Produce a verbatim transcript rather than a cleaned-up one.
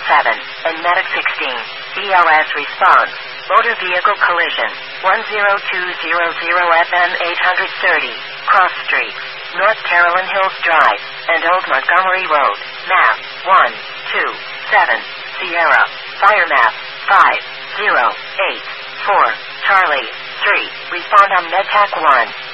seven, and Medic sixteen. B L S response. Motor vehicle collision. one zero two zero zero F M eight thirty. Cross Street. North Carolyn Hills Drive, and Old Montgomery Road. Map. one two seven. Sierra. Fire map. five zero eight four. Charlie. three. Respond on MedTac one.